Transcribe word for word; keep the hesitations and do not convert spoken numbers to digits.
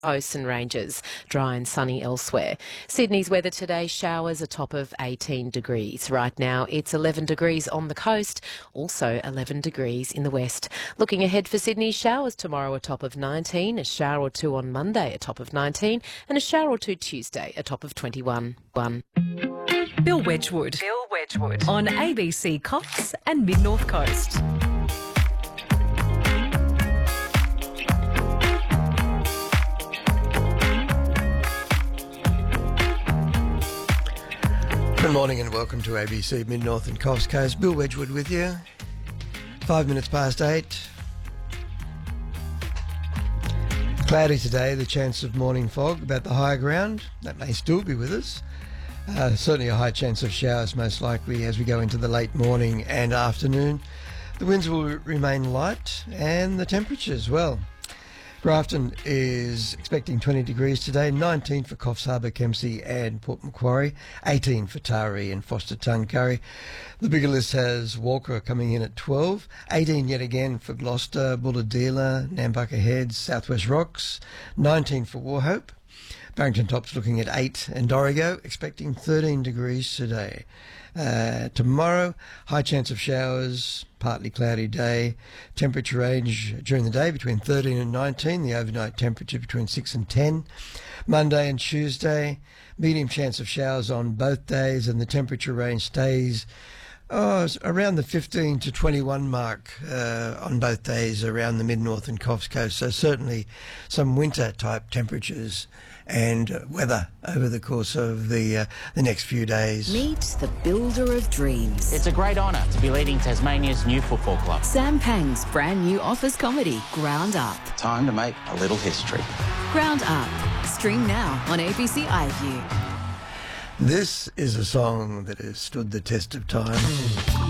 coasts and ranges, dry and sunny elsewhere. Sydney's weather today, showers a top of eighteen degrees. Right now it's eleven degrees on the coast, also eleven degrees in the west. Looking ahead for Sydney, showers tomorrow a top of nineteen, a shower or two on Monday a top of nineteen, and a shower or two Tuesday a top of twenty-one. One. Bill Wedgwood. Bill Wedgwood. On A B C Coffs and Mid North Coast. Good morning and welcome to A B C Mid-North and Coffs Coast. Bill Wedgwood with you. Five minutes past eight. Cloudy today, the chance of morning fog about the higher ground. That may still be with us. Uh, certainly a high chance of showers most likely as we go into the late morning and afternoon. The winds will remain light and the temperatures, well, Grafton is expecting twenty degrees today, nineteen for Coffs Harbour, Kempsey and Port Macquarie, eighteen for Taree and Foster Tuncurry. The bigger list has Walker coming in at twelve, eighteen yet again for Gloucester, Bulahdelah, Nambucca Heads, Southwest Rocks, nineteen for Wauchope. Barrington Top's looking at eight and Dorrigo expecting thirteen degrees today. Uh, tomorrow, high chance of showers, partly cloudy day. Temperature range during the day between thirteen and nineteen. The overnight temperature between six and ten. Monday and Tuesday, medium chance of showers on both days, and the temperature range stays oh, around the fifteen to twenty-one mark uh, on both days around the mid-north and Coffs Coast. So certainly some winter-type temperatures and uh, weather over the course of the uh, the next few days. Meet the builder of dreams. It's a great honour to be leading Tasmania's new football club. Sam Pang's brand new office comedy, Ground Up. Time to make a little history. Ground Up. Stream now on A B C iView. This is a song that has stood the test of time.